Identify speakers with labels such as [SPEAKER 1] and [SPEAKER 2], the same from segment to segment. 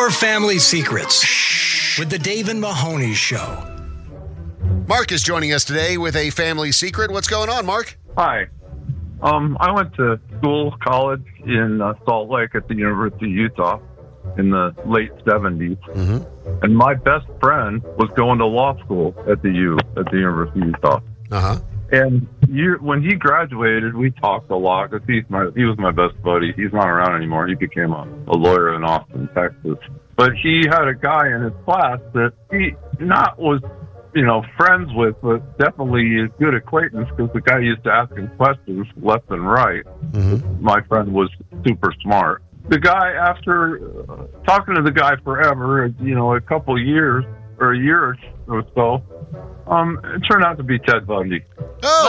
[SPEAKER 1] Your family secrets with the Dave and Mahoney Show.
[SPEAKER 2] Mark is joining us today with a family secret. What's going on, Mark?
[SPEAKER 3] Hi. I went to college in Salt Lake at the University of Utah in the late 70s. Mm-hmm. And my best friend was going to law school at the University of Utah.
[SPEAKER 2] Uh-huh.
[SPEAKER 3] And when he graduated, we talked a lot because he was my best buddy. He's not around anymore. He became a lawyer in Austin, Texas. But he had a guy in his class that he was friends with, but definitely a good acquaintance because the guy used to ask him questions left and right. Mm-hmm. My friend was super smart. The guy, after talking to the guy forever, a couple years or a year or so, it turned out to be Ted Bundy.
[SPEAKER 2] Oh!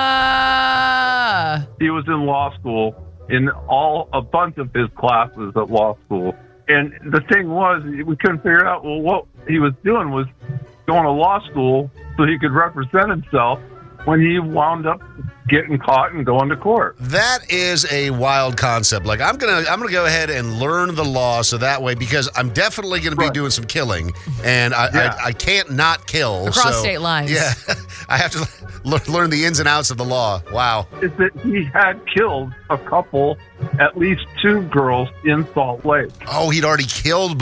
[SPEAKER 3] He was in law school in a bunch of his classes at law school. And the thing was, we couldn't figure out, what he was doing was going to law school so he could represent himself when he wound up getting caught and going to court.
[SPEAKER 2] That is a wild concept. Like, I'm gonna go ahead and learn the law so that way, because I'm definitely gonna be doing some killing, and I can't not kill
[SPEAKER 4] across state lines.
[SPEAKER 2] Yeah, I have to learn the ins and outs of the law. Wow.
[SPEAKER 3] Is that he had killed a couple, at least 2 girls in Salt Lake.
[SPEAKER 2] Oh, he'd already killed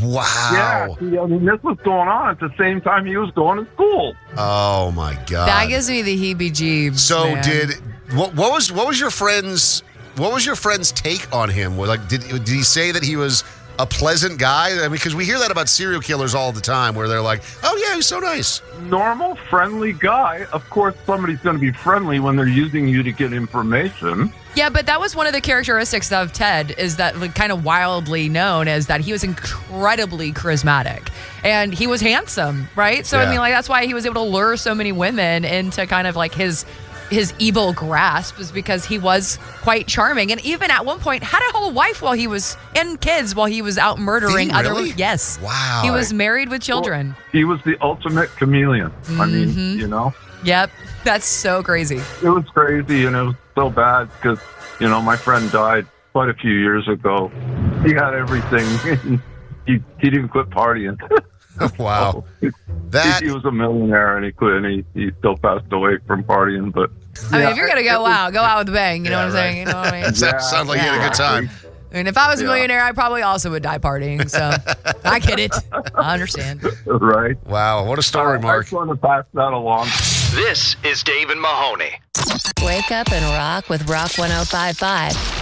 [SPEAKER 2] wow.
[SPEAKER 3] Yeah, this was going on at the same time he was going to school.
[SPEAKER 2] Oh my God.
[SPEAKER 4] That gives me the heebie-jeebs.
[SPEAKER 2] So
[SPEAKER 4] man.
[SPEAKER 2] what was your friend's take on him? Like, did he say that he was a pleasant guy? I mean, because we hear that about serial killers all the time, where they're like, "Oh yeah, he's so nice."
[SPEAKER 3] Normal, friendly guy. Of course, somebody's going to be friendly when they're using you to get information.
[SPEAKER 4] Yeah, but that was one of the characteristics of Ted, is that, like, kind of wildly known as that he was incredibly charismatic and he was handsome, right? So,
[SPEAKER 2] yeah.
[SPEAKER 4] I mean, like, that's why he was able to lure so many women into kind of like his evil grasp, is because he was quite charming. And even at one point had a whole wife and kids while he was out murdering other women. Yes.
[SPEAKER 2] Wow.
[SPEAKER 4] He was married with children.
[SPEAKER 3] Well, he was the ultimate chameleon. Mm-hmm. I mean,
[SPEAKER 4] Yep. That's so crazy.
[SPEAKER 3] It was crazy, and it was so bad because, my friend died quite a few years ago. He had everything. he didn't quit partying.
[SPEAKER 2] Wow.
[SPEAKER 3] He was a millionaire, and he quit, and he still passed away from partying. But
[SPEAKER 4] I mean, if you're going to go out with a bang, you know what I'm saying? You know what I mean?
[SPEAKER 2] Sounds like you had a good time.
[SPEAKER 4] I mean, if I was a millionaire, I probably also would die partying. So I get it. I understand.
[SPEAKER 3] Right.
[SPEAKER 2] Wow. What a story, Mark.
[SPEAKER 3] I just want to pass that along.
[SPEAKER 1] This is Dave and Mahoney.
[SPEAKER 5] Wake up and rock with Rock 105.5.